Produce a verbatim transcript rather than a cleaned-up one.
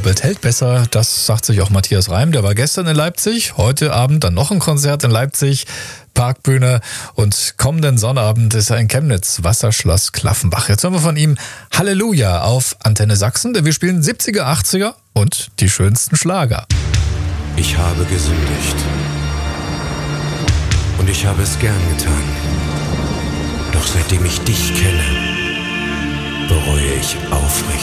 doppelt hält besser. Das sagt sich auch Matthias Reim. Der war gestern in Leipzig. Heute Abend dann noch ein Konzert in Leipzig. Parkbühne. Und kommenden Sonnabend ist er in Chemnitz. Wasserschloss Klaffenbach. Jetzt hören wir von ihm Halleluja auf Antenne Sachsen. Denn wir spielen siebziger, achtziger und die schönsten Schlager. Ich habe gesündigt. Und ich habe es gern getan. Doch seitdem ich dich kenne, bereue ich aufrichtig.